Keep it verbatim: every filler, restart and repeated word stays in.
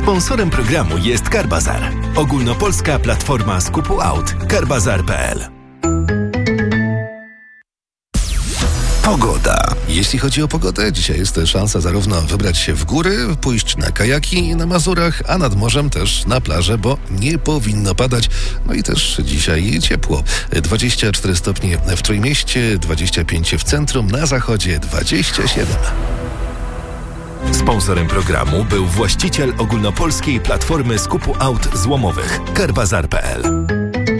Sponsorem programu jest Carbazar. Ogólnopolska platforma skupu aut. carbazar kropka p l. Pogoda. Jeśli chodzi o pogodę, dzisiaj jest szansa zarówno wybrać się w góry, pójść na kajaki na Mazurach, a nad morzem też na plażę, bo nie powinno padać. No i też dzisiaj ciepło. dwadzieścia cztery stopnie w Trójmieście, dwadzieścia pięć w centrum, na zachodzie dwadzieścia siedem. Sponsorem programu był właściciel ogólnopolskiej platformy skupu aut złomowych. carbazar kropka p l.